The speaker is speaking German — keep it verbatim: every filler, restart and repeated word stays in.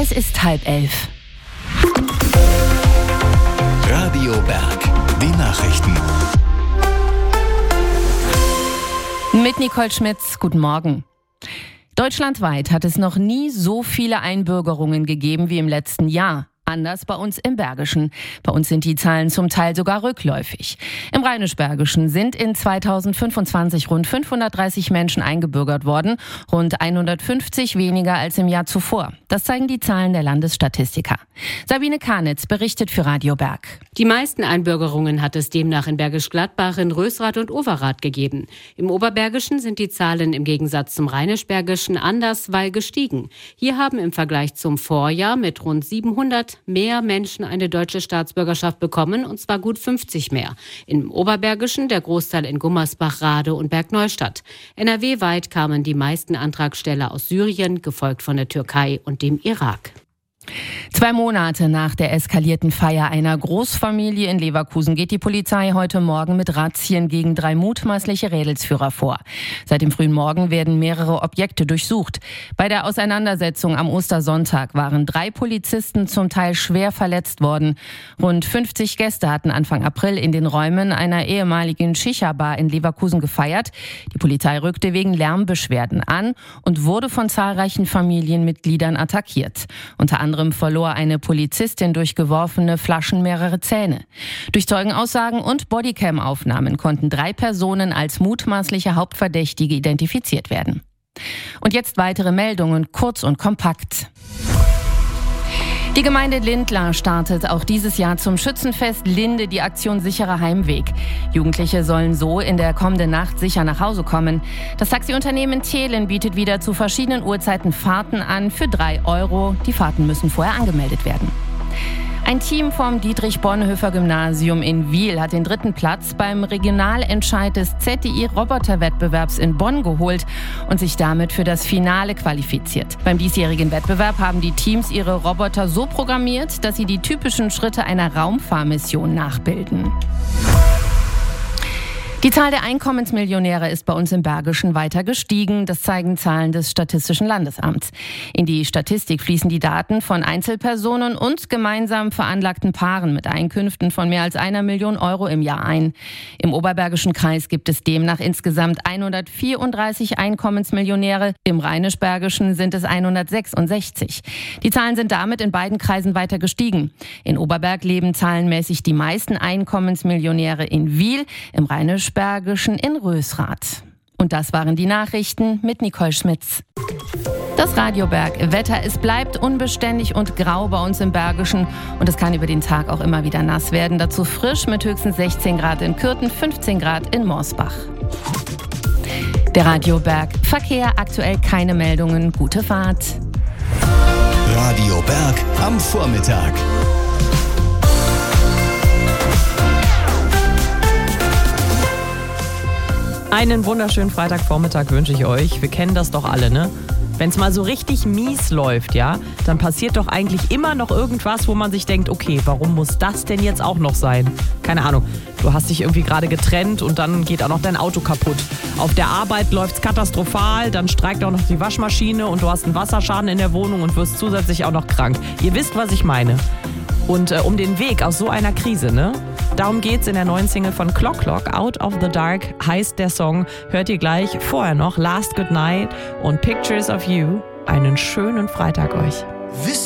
Es ist halb elf. Radio Berg, die Nachrichten. Mit Nicole Schmitz, guten Morgen. Deutschlandweit hat es noch nie so viele Einbürgerungen gegeben wie im letzten Jahr. Anders bei uns im Bergischen. Bei uns sind die Zahlen zum Teil sogar rückläufig. Im Rheinisch-Bergischen sind in zweitausendfünfundzwanzig rund fünfhundertdreißig Menschen eingebürgert worden, rund hundertfünfzig weniger als im Jahr zuvor. Das zeigen die Zahlen der Landesstatistiker. Sabine Karnitz berichtet für Radio Berg. Die meisten Einbürgerungen hat es demnach in Bergisch Gladbach, in Rösrath und Overath gegeben. Im Oberbergischen sind die Zahlen im Gegensatz zum Rheinisch-Bergischen anders, weil gestiegen. Hier haben im Vergleich zum Vorjahr mit rund siebenhundert mehr Menschen eine deutsche Staatsbürgerschaft bekommen, und zwar gut fünfzig mehr. Im Oberbergischen der Großteil in Gummersbach, Rade und Bergneustadt. N R W-weit kamen die meisten Antragsteller aus Syrien, gefolgt von der Türkei und dem Irak. Zwei Monate nach der eskalierten Feier einer Großfamilie in Leverkusen geht die Polizei heute Morgen mit Razzien gegen drei mutmaßliche Rädelsführer vor. Seit dem frühen Morgen werden mehrere Objekte durchsucht. Bei der Auseinandersetzung am Ostersonntag waren drei Polizisten zum Teil schwer verletzt worden. Rund fünfzig Gäste hatten Anfang April in den Räumen einer ehemaligen Shisha-Bar in Leverkusen gefeiert. Die Polizei rückte wegen Lärmbeschwerden an und wurde von zahlreichen Familienmitgliedern attackiert. Unter anderem verlor eine Polizistin durch geworfene Flaschen mehrere Zähne. Durch Zeugenaussagen und Bodycam-Aufnahmen konnten drei Personen als mutmaßliche Hauptverdächtige identifiziert werden. Und jetzt weitere Meldungen, kurz und kompakt. Die Gemeinde Lindlar startet auch dieses Jahr zum Schützenfest Linde die Aktion Sicherer Heimweg. Jugendliche sollen so in der kommenden Nacht sicher nach Hause kommen. Das Taxiunternehmen Thelen bietet wieder zu verschiedenen Uhrzeiten Fahrten an für drei Euro. Die Fahrten müssen vorher angemeldet werden. Ein Team vom Dietrich-Bonhoeffer-Gymnasium in Wiel hat den dritten Platz beim Regionalentscheid des Z D I-Roboterwettbewerbs in Bonn geholt und sich damit für das Finale qualifiziert. Beim diesjährigen Wettbewerb haben die Teams ihre Roboter so programmiert, dass sie die typischen Schritte einer Raumfahrmission nachbilden. Die Zahl der Einkommensmillionäre ist bei uns im Bergischen weiter gestiegen. Das zeigen Zahlen des Statistischen Landesamts. In die Statistik fließen die Daten von Einzelpersonen und gemeinsam veranlagten Paaren mit Einkünften von mehr als einer Million Euro im Jahr ein. Im Oberbergischen Kreis gibt es demnach insgesamt hundertvierunddreißig Einkommensmillionäre. Im Rheinisch-Bergischen sind es hundertsechsundsechzig. Die Zahlen sind damit in beiden Kreisen weiter gestiegen. In Oberberg leben zahlenmäßig die meisten Einkommensmillionäre in Wiel, im Rheinisch Bergischen in Rösrath. Und das waren die Nachrichten mit Nicole Schmitz. Das Radio Berg Wetter, es bleibt unbeständig und grau bei uns im Bergischen und es kann über den Tag auch immer wieder nass werden. Dazu frisch mit höchstens sechzehn Grad in Kürten, fünfzehn Grad in Morsbach. Der Radio Berg Verkehr, aktuell keine Meldungen, gute Fahrt. Radio Berg am Vormittag. Einen wunderschönen Freitagvormittag wünsche ich euch. Wir kennen das doch alle, ne? Wenn es mal so richtig mies läuft, ja, dann passiert doch eigentlich immer noch irgendwas, wo man sich denkt, okay, warum muss das denn jetzt auch noch sein? Keine Ahnung, du hast dich irgendwie gerade getrennt und dann geht auch noch dein Auto kaputt. Auf der Arbeit läuft's katastrophal, dann streikt auch noch die Waschmaschine und du hast einen Wasserschaden in der Wohnung und wirst zusätzlich auch noch krank. Ihr wisst, was ich meine. Und äh, um den Weg aus so einer Krise, ne? Darum geht's in der neuen Single von Clock Clock, Out of the Dark heißt der Song. Hört ihr gleich, vorher noch Last Good Night und Pictures of You. Einen schönen Freitag euch.